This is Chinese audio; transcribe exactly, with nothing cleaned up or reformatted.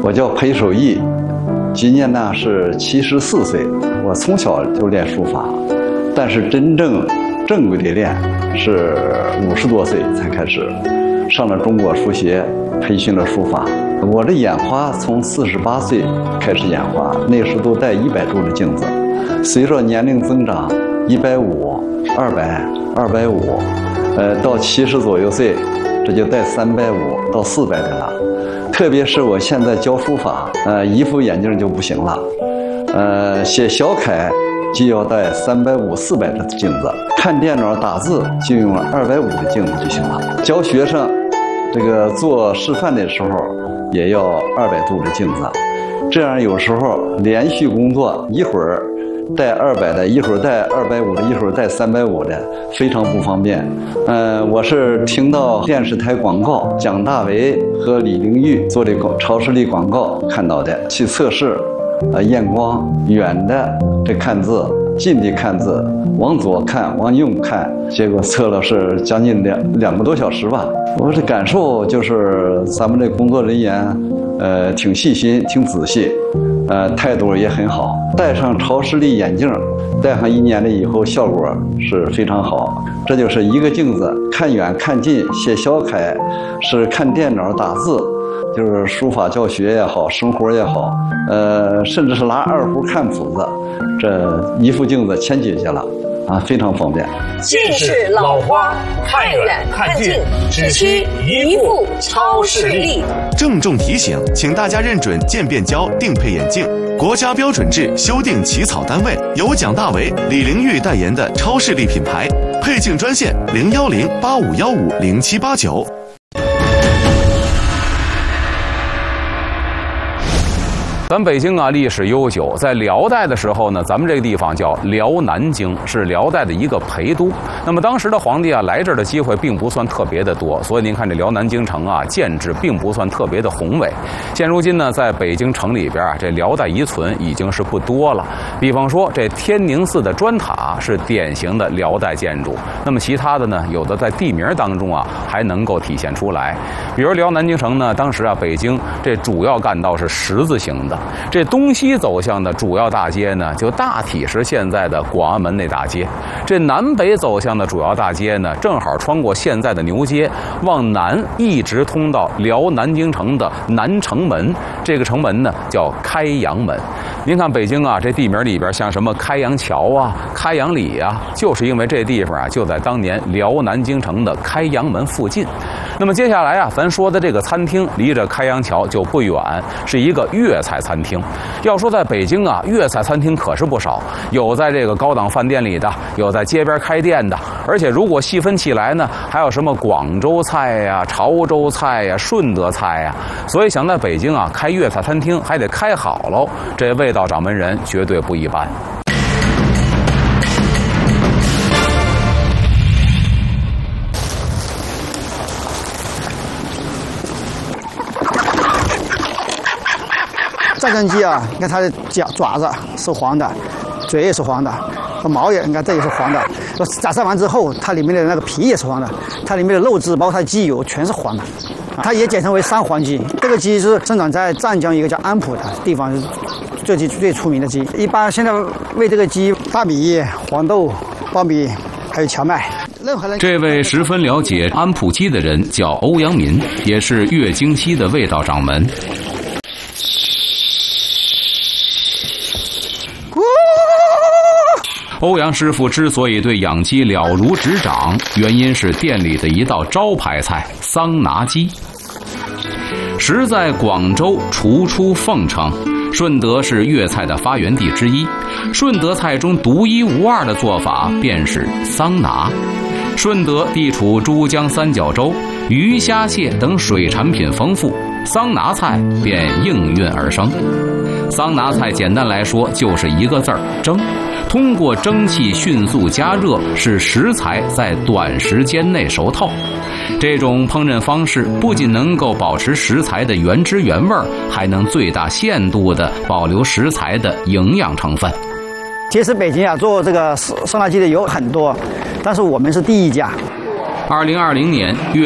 我叫裴守义，今年呢是七十四岁。我从小就练书法，但是真正正规的练是五十多岁才开始，上了中国书协，培训了书法。我的眼花从四十八岁开始眼花，那时都戴一百度的镜子，随着年龄增长，一百五、二百、二百五，呃，到七十左右岁，这就戴三百五到四百的了。特别是我现在教书法，呃，一副眼镜就不行了，呃，写小楷就要戴三百五、四百的镜子，看电脑打字就用了二百五的镜子就行了。教学生，这个做示范的时候也要二百度的镜子，这样有时候连续工作，一会儿带二百的，一会儿带二百五的，一会儿带三百五的，非常不方便。呃，我是听到电视台广告，蒋大为和李玲玉做的超视力广告看到的，去测试，呃，验光，远的这看字，近的看字，往左看，往右看，结果测了是将近两两个多小时吧。我的感受就是咱们这工作人员，呃，挺细心，挺仔细。呃，态度也很好。戴上超视力眼镜，戴上一年了以后，效果是非常好。这就是一个镜子，看远看近，写小楷，是看电脑打字，就是书法教学也好，生活也好，呃，甚至是拿二胡看谱子，这一副镜子全解决了。啊，非常方便。 近视老花，看远看近，只需一副超视力。 郑重提醒，请大家认准渐变胶定配眼镜，国家标准制修订起草单位，由蒋大为、李玲玉代言的超视力品牌。配镜专线零幺零八五幺五零七八九。 咱北京啊，历史悠久，在辽代的时候呢，咱们这个地方叫辽南京，是辽代的一个陪都。那么当时的皇帝啊，来这儿的机会并不算特别的多，所以您看这辽南京城啊，建制并不算特别的宏伟。现如今呢，在北京城里边啊，这辽代遗存已经是不多了。比方说，这天宁寺的砖塔是典型的辽代建筑。那么其他的呢，有的在地名当中啊，还能够体现出来。比如辽南京城呢，当时啊，北京这主要干道是十字形的。这东西走向的主要大街呢，就大体是现在的广安门那大街。这南北走向的主要大街呢，正好穿过现在的牛街，往南一直通到辽南京城的南城门。这个城门呢，叫开阳门。您看北京啊，这地名里边像什么开阳桥啊、开阳里啊，就是因为这地方啊，就在当年辽南京城的开阳门附近。那么接下来啊，咱说的这个餐厅离着开阳桥就不远，是一个粤菜餐厅。要说在北京啊，粤菜餐厅可是不少，有在这个高档饭店里的，有在街边开店的，而且如果细分起来呢，还有什么广州菜呀、潮州菜呀、顺德菜呀。所以想在北京啊开粤菜餐厅，还得开好喽，这味道掌门人绝对不一般。 战争鸡啊，你看它的脚爪子是黄的，嘴也是黄的，和毛也，你看这也是黄的。炸散完之后，它里面的那个皮也是黄的，它里面的肉质包括它的鸡油全是黄的。它也简称为三黄鸡。这个鸡是生长在湛江一个叫安浦的地方，这鸡最出名的鸡。一般现在喂这个鸡大米、黄豆、苞米还有荞麦。 这位十分了解安浦鸡的人叫欧阳民，也是粤京西的味道掌门。欧阳师傅之所以对养鸡了如指掌，原因是店里的一道招牌菜桑拿鸡。时在广州厨出奉承，顺德是粤菜的发源地之一。顺德菜中独一无二的做法便是桑拿。顺德地处珠江三角洲，鱼虾蟹等水产品丰富，桑拿菜便应运而生。桑拿菜简单来说就是一个字儿：蒸。通过蒸汽迅速加热，使食材在短时间内熟透。这种烹饪方式不仅能够保持食材的原汁原味，还能最大限度地保留食材的营养成分。 其实北京啊，做这个桑拿鸡的有很多，但是我们是第一家。 二零二零年，粤